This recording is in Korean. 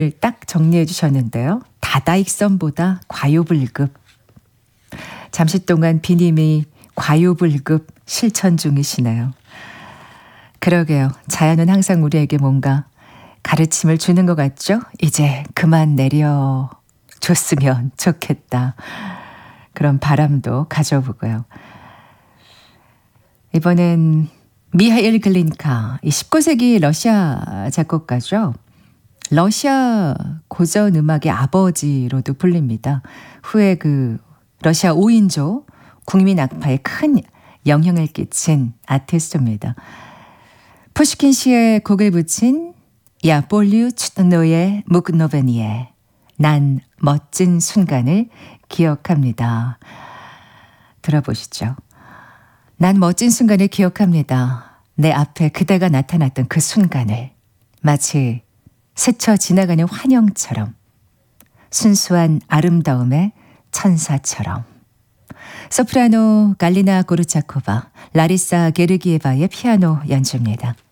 딱 정리해 주셨는데요. 다다익선보다 과유불급. 잠시 동안 비님이 과유불급 실천 중이시네요. 그러게요. 자연은 항상 우리에게 뭔가 가르침을 주는 것 같죠? 이제 그만 내려줬으면 좋겠다. 그런 바람도 가져보고요. 이번엔 미하일 글린카, 이 19세기 러시아 작곡가죠. 러시아 고전 음악의 아버지로도 불립니다. 후에 그 러시아 5인조 국민 악파에 큰 영향을 끼친 아티스트입니다. 푸시킨 시에 곡을 붙인 야 볼류 츠노의 묵노베니에 난 멋진 순간을 기억합니다. 들어보시죠. 난 멋진 순간을 기억합니다. 내 앞에 그대가 나타났던 그 순간을 마치 스쳐 지나가는 환영처럼 순수한 아름다움의 천사처럼. 소프라노 갈리나 고르차코바, 라리사 게르기에바의 피아노 연주입니다.